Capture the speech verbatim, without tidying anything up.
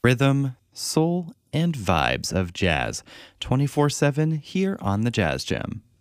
Rhythm, soul, and vibes of jazz twenty-four seven here on the Jazz Gem.